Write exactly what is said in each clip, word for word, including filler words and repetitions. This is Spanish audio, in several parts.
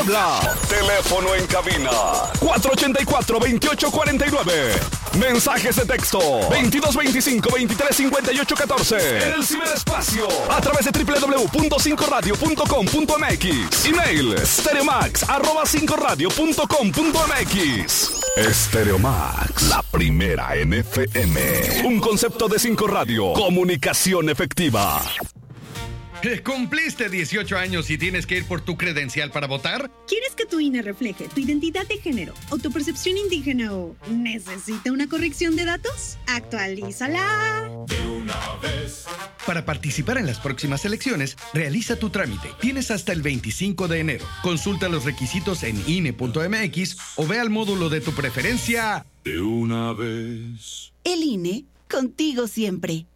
habla. Teléfono en cabina cuatro ochenta y cuatro, veintiocho cuarenta y nueve. Mensajes de texto veintidós veinticinco, veintitrés cincuenta y ocho catorce. En el ciberespacio a través de doble u doble u doble u punto cinco radio punto com punto m x. Email stereomax arroba cinco radio punto com punto m x. Stereomax, la primera en F M. Un concepto de cinco Radio. Comunicación efectiva. ¿Cumpliste dieciocho años y tienes que ir por tu credencial para votar? ¿Quieres que tu I N E refleje tu identidad de género, autopercepción indígena o necesita una corrección de datos? ¡Actualízala! De una vez. Para participar en las próximas elecciones, realiza tu trámite. Tienes hasta el veinticinco de enero. Consulta los requisitos en I N E punto m x o ve al módulo de tu preferencia. De una vez. El I N E, contigo siempre.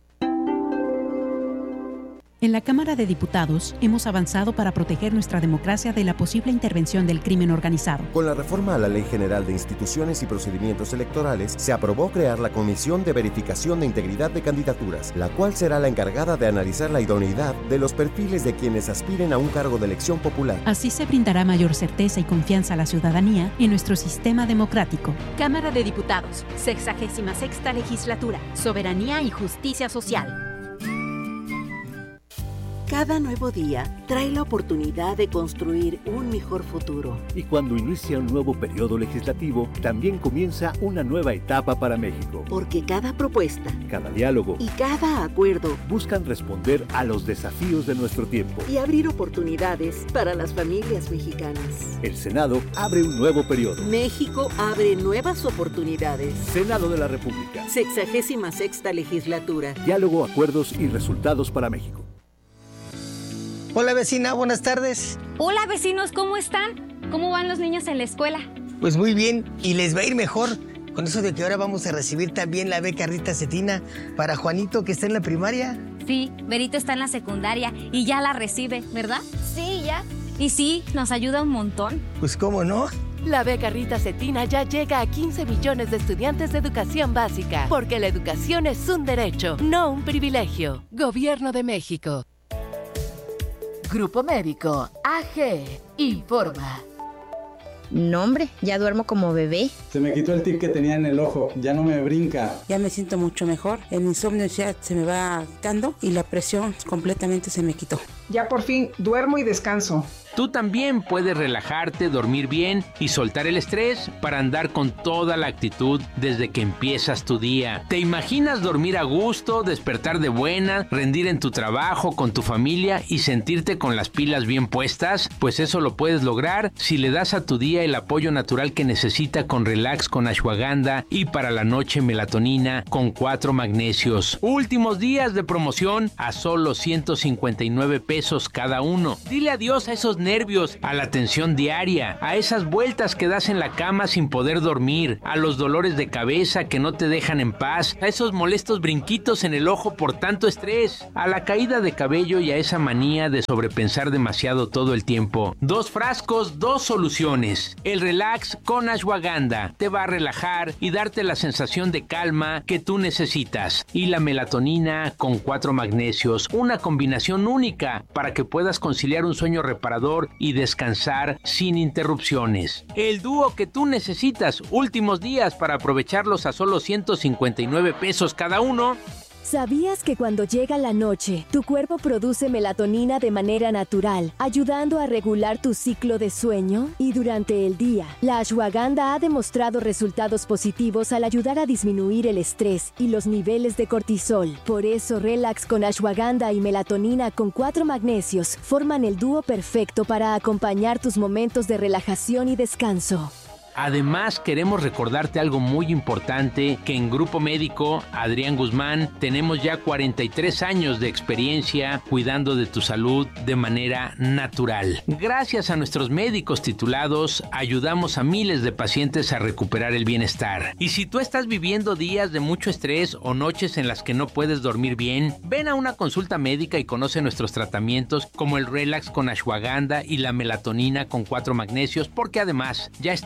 En la Cámara de Diputados hemos avanzado para proteger nuestra democracia de la posible intervención del crimen organizado. Con la reforma a la Ley General de Instituciones y Procedimientos Electorales, se aprobó crear la Comisión de Verificación de Integridad de Candidaturas, la cual será la encargada de analizar la idoneidad de los perfiles de quienes aspiren a un cargo de elección popular. Así se brindará mayor certeza y confianza a la ciudadanía en nuestro sistema democrático. Cámara de Diputados, sexagésima sexta Legislatura, Soberanía y Justicia Social. Cada nuevo día trae la oportunidad de construir un mejor futuro. Y cuando inicia un nuevo periodo legislativo, también comienza una nueva etapa para México. Porque cada propuesta, cada diálogo y cada acuerdo buscan responder a los desafíos de nuestro tiempo y abrir oportunidades para las familias mexicanas. El Senado abre un nuevo periodo. México abre nuevas oportunidades. Senado de la República. Sexagésima sexta Legislatura. Diálogo, acuerdos y resultados para México. Hola vecina, buenas tardes. Hola vecinos, ¿cómo están? ¿Cómo van los niños en la escuela? Pues muy bien, y les va a ir mejor con eso de que ahora vamos a recibir también la beca Rita Cetina para Juanito, que está en la primaria. Sí, Berito está en la secundaria y ya la recibe, ¿verdad? Sí, ya. Y sí, nos ayuda un montón. Pues cómo no. La beca Rita Cetina ya llega a quince millones de estudiantes de educación básica, porque la educación es un derecho, no un privilegio. Gobierno de México. Grupo Médico A G informa. No, hombre, ya duermo como bebé. Se me quitó el tic que tenía en el ojo, ya no me brinca. Ya me siento mucho mejor, el insomnio ya se me va quitando y la presión completamente se me quitó. Ya por fin duermo y descanso. Tú también puedes relajarte, dormir bien y soltar el estrés para andar con toda la actitud desde que empiezas tu día. ¿Te imaginas dormir a gusto, despertar de buena, rendir en tu trabajo, con tu familia y sentirte con las pilas bien puestas? Pues eso lo puedes lograr si le das a tu día el apoyo natural que necesita con Relax con Ashwagandha y para la noche melatonina con cuatro magnesios. Últimos días de promoción a solo ciento cincuenta y nueve pesos cada uno. Dile adiós a esos nervios, a la tensión diaria, a esas vueltas que das en la cama sin poder dormir, a los dolores de cabeza que no te dejan en paz, a esos molestos brinquitos en el ojo por tanto estrés, a la caída de cabello y a esa manía de sobrepensar demasiado todo el tiempo. Dos frascos, dos soluciones. El Relax con Ashwagandha te va a relajar y darte la sensación de calma que tú necesitas. Y la melatonina con cuatro magnesios, una combinación única para que puedas conciliar un sueño reparador y descansar sin interrupciones. El dúo que tú necesitas, últimos días para aprovecharlos a solo ciento cincuenta y nueve pesos cada uno. ¿Sabías que cuando llega la noche, tu cuerpo produce melatonina de manera natural, ayudando a regular tu ciclo de sueño? Y durante el día, la Ashwagandha ha demostrado resultados positivos al ayudar a disminuir el estrés y los niveles de cortisol. Por eso, Relax con Ashwagandha y melatonina con cuatro magnesios forman el dúo perfecto para acompañar tus momentos de relajación y descanso. Además, queremos recordarte algo muy importante, que en Grupo Médico Adrián Guzmán tenemos ya cuarenta y tres años de experiencia cuidando de tu salud de manera natural. Gracias a nuestros médicos titulados, ayudamos a miles de pacientes a recuperar el bienestar. Y si tú estás viviendo días de mucho estrés o noches en las que no puedes dormir bien, ven a una consulta médica y conoce nuestros tratamientos como el Relax con Ashwagandha y la melatonina con cuatro magnesios, porque además ya estamos en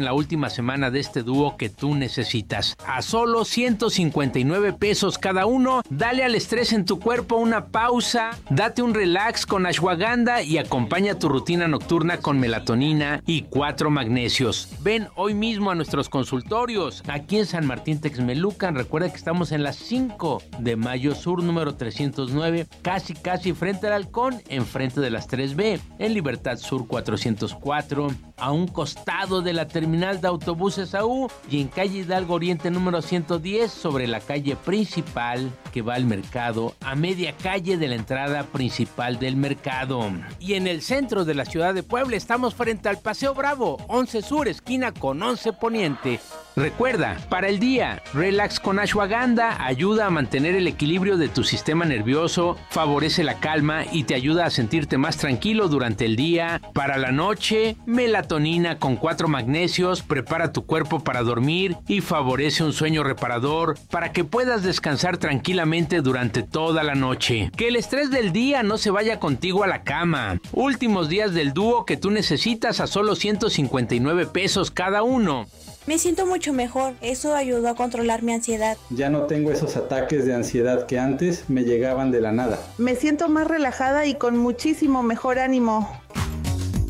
la última semana de este dúo que tú necesitas. A solo ciento cincuenta y nueve pesos cada uno, dale al estrés en tu cuerpo una pausa, date un relax con ashwagandha y acompaña tu rutina nocturna con melatonina y cuatro magnesios. Ven hoy mismo a nuestros consultorios aquí en San Martín Texmelucan. Recuerda que estamos en la cinco de Mayo Sur, número trescientos nueve, casi casi frente al Halcón, enfrente de las tres B, en Libertad Sur cuatrocientos cuatro, a un costado de la terminal de autobuses A U y en calle Hidalgo Oriente número ciento diez, sobre la calle principal que va al mercado, a media calle de la entrada principal del mercado. Y en el centro de la ciudad de Puebla estamos frente al Paseo Bravo, once Sur, esquina con once Poniente. Recuerda, para el día, relax con ashwagandha ayuda a mantener el equilibrio de tu sistema nervioso, favorece la calma y te ayuda a sentirte más tranquilo durante el día. Para la noche, melatonina con cuatro magnesios prepara tu cuerpo para dormir y favorece un sueño reparador para que puedas descansar tranquilamente durante toda la noche. Que el estrés del día no se vaya contigo a la cama. Últimos días del dúo que tú necesitas a solo ciento cincuenta y nueve pesos cada uno. Me siento mucho mejor, eso ayudó a controlar mi ansiedad. Ya no tengo esos ataques de ansiedad que antes me llegaban de la nada. Me siento más relajada y con muchísimo mejor ánimo.